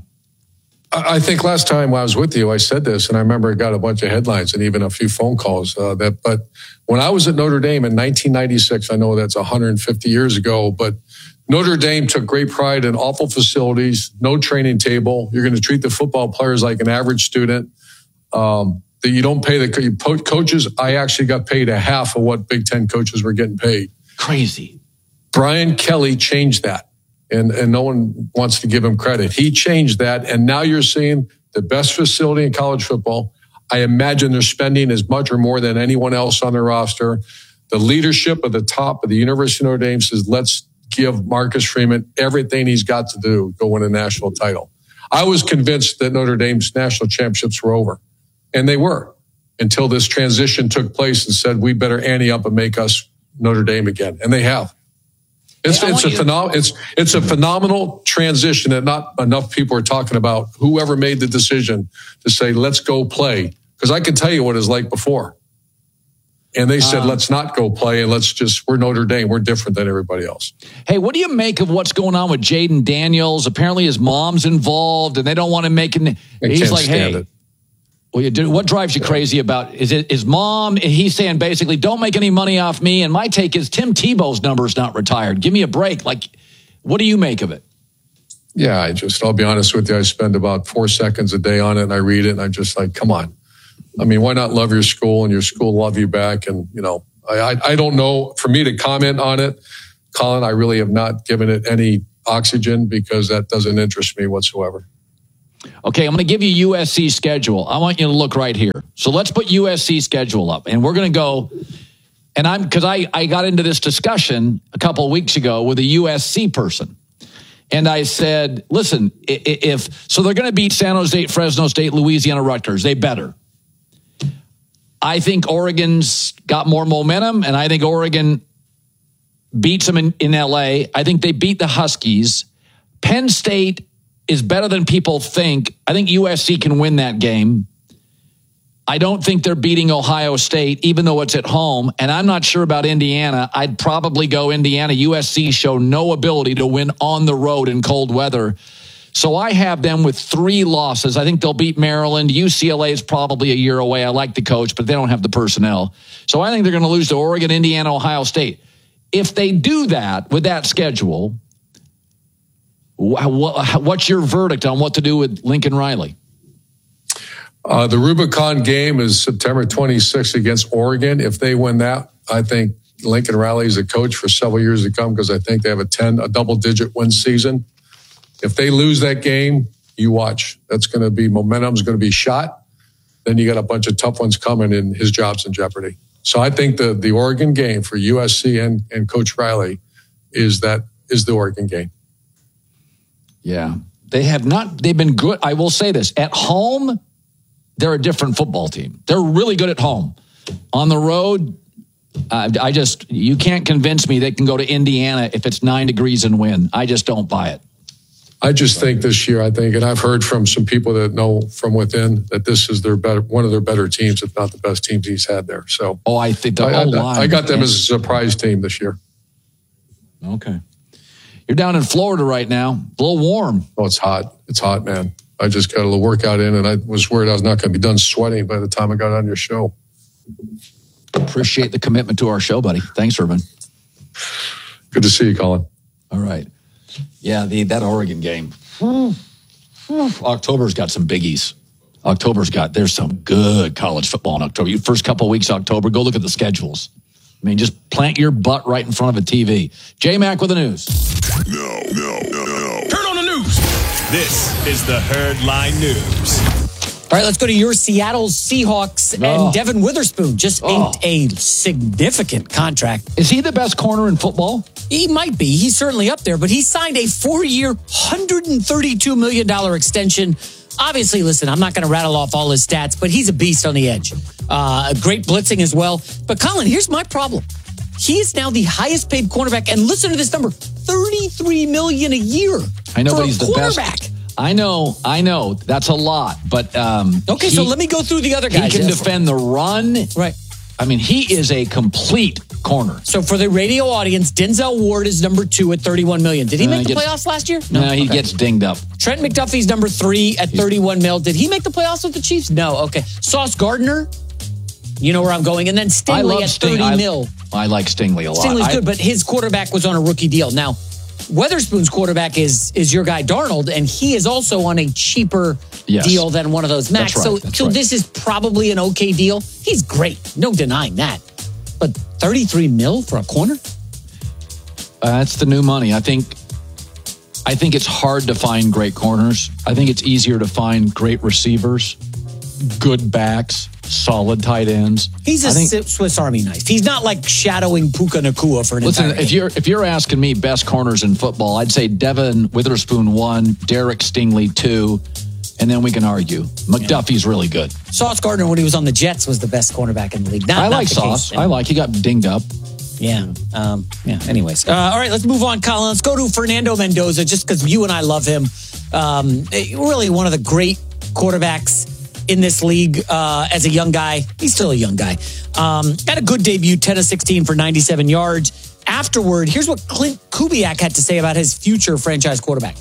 I think last time I was with you, I said this, and I remember it got a bunch of headlines and even a few phone calls. Uh, that, but when I was at Notre Dame in nineteen ninety-six, I know that's one hundred fifty years ago, but Notre Dame took great pride in awful facilities, no training table. You're going to treat the football players like an average student. Um, that you don't pay the coaches. I actually got paid a half of what Big Ten coaches were getting paid. Crazy. Brian Kelly changed that, and, and no one wants to give him credit. He changed that, and now you're seeing the best facility in college football. I imagine they're spending as much or more than anyone else on their roster. The leadership at the top of the University of Notre Dame says, let's give Marcus Freeman everything he's got to do to go win a national title. I was convinced that Notre Dame's national championships were over, and they were, until this transition took place and said, we better ante up and make us Notre Dame again. And they have. It's, hey, it's, a phenom- it's, it's a phenomenal transition that not enough people are talking about. Whoever made the decision to say, let's go play. Because I can tell you what it's like before. And they said, Um, let's not go play and let's just, we're Notre Dame. We're different than everybody else. Hey, what do you make of what's going on with Jaden Daniels? Apparently his mom's involved and they don't want to make an. I He's can't like, hey, stand it. well, you do, what drives you crazy about, is it his mom? He's saying basically, don't make any money off me. And my take is Tim Tebow's number is not retired. Give me a break. Like, what do you make of it? Yeah, I just, I'll be honest with you. I spend about four seconds a day on it and I read it and I'm just like, come on. I mean, why not love your school and your school love you back? And, you know, I, I, I don't know. For me to comment on it, Colin, I really have not given it any oxygen because that doesn't interest me whatsoever. Okay, I'm going to give you U S C schedule. I want you to look right here. So let's put U S C schedule up and we're going to go. And I'm, because I, I got into this discussion a couple of weeks ago with a U S C person. And I said, listen, if so, they're going to beat San Jose State, Fresno State, Louisiana, Rutgers. They better. I think Oregon's got more momentum, and I think Oregon beats them in, in L A. I think they beat the Huskies. Penn State is better than people think. I think U S C can win that game. I don't think they're beating Ohio State, even though it's at home. And I'm not sure about Indiana. I'd probably go Indiana. U S C show no ability to win on the road in cold weather. So I have them with three losses. I think they'll beat Maryland. U C L A is probably a year away. I like the coach, but they don't have the personnel. So I think they're going to lose to Oregon, Indiana, Ohio State. If they do that with that schedule, what's your verdict on what to do with Lincoln Riley? Uh, the Rubicon game is September twenty-sixth against Oregon. If they win that, I think Lincoln Riley is a coach for several years to come because I think they have a ten, a double-digit win season. If they lose that game, you watch. That's going to be momentum's going to be shot. Then you got a bunch of tough ones coming, and his job's in jeopardy. So I think the the Oregon game for U S C and and Coach Riley is that is the Oregon game. Yeah, they have not. They've been good. I will say this: at home, they're a different football team. They're really good at home. On the road, uh, I just, you can't convince me they can go to Indiana if it's nine degrees and win. I just don't buy it. I just think this year, I think, and I've heard from some people that know from within that this is their better, one of their better teams, if not the best teams he's had there. So, oh, I think the I, whole I, line. I got them as a surprise team this year. Okay. You're down in Florida right now. A little warm. Oh, it's hot. It's hot, man. I just got a little workout in, and I was worried I was not going to be done sweating by the time I got on your show. Appreciate the commitment to our show, buddy. Thanks, Urban. Good to see you, Colin. All right. Yeah, the that Oregon game. October's got some biggies. October's got, there's some good college football in October. First couple of weeks of October, go look at the schedules. I mean, just plant your butt right in front of a T V. J-Mac with the news. No, no, no, no. Turn on the news. This is the Herdline News. All right, let's go to your Seattle Seahawks Oh. and Devin Witherspoon. Just Oh. inked a significant contract. Is he the best corner in football? He might be. He's certainly up there, but he signed a four-year, one hundred thirty-two million dollars extension. Obviously, listen, I'm not going to rattle off all his stats, but he's a beast on the edge. Uh, great blitzing as well. But Colin, here's my problem. He is now the highest paid cornerback, and listen to this number, thirty-three million dollars a year. I know, for but a he's the quarterback. best. I know, I know. That's a lot, but um, Okay, he, so let me go through the other guys. He can Yes. defend the run. Right. I mean, he is a complete corner. So for the radio audience, Denzel Ward is number two at thirty-one million dollars. Did he Uh, make the gets- playoffs last year? No, he Okay. gets dinged up. Trent McDuffie's number three at thirty-one mil. Did he make the playoffs with the Chiefs? No. Okay. Sauce Gardner, you know where I'm going. And then I Stingley love at Sting. thirty I, mil. I like Stingley a lot. Stingley's I- good, but his quarterback was on a rookie deal. Now, Weatherspoon's quarterback is is your guy Darnold, and he is also on a cheaper Yes. deal than one of those max. That's right, so, that's so right. this is probably an okay deal. He's great, no denying that. But thirty-three mil for a corner? Uh, that's the new money. I think. I think it's hard to find great corners. I think it's easier to find great receivers, good backs, solid tight ends. He's a I think, Si- Swiss Army knife. He's not like shadowing Puka Nacua for an listen, entire if game. you're if you're asking me best corners in football, I'd say Devin Witherspoon one, Derek Stingley two, and then we can argue. McDuffie's really good. Sauce Gardner, when he was on the Jets, was the best cornerback in the league. Not, I not like the Sauce. case. I like. He got dinged up. Yeah. Um, yeah. Anyways. Uh, all right, let's move on, Colin. Let's go to Fernando Mendoza, just because you and I love him. Um, really one of the great quarterbacks in this league uh, as a young guy. He's still a young guy. Um, had a good debut, ten of sixteen for ninety-seven yards. Afterward, here's what Clint Kubiak had to say about his future franchise quarterback.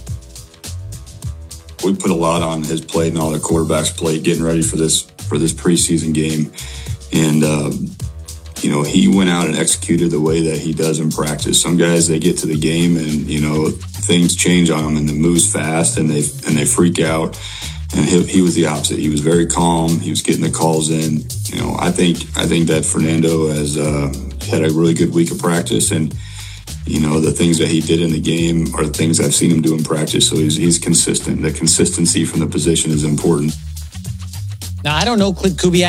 We put a lot on his plate and all the quarterbacks' plate getting ready for this for this preseason game. And, um, you know, he went out and executed the way that he does in practice. Some guys, they get to the game and, you know, things change on them and it moves fast and they and they freak out. And he, he was the opposite. He was very calm. He was getting the calls in. You know, I think I think that Fernando has uh, had a really good week of practice, and you know the things that he did in the game are the things I've seen him do in practice. So he's he's consistent. The consistency from the position is important. Now I don't know Clint Kubiak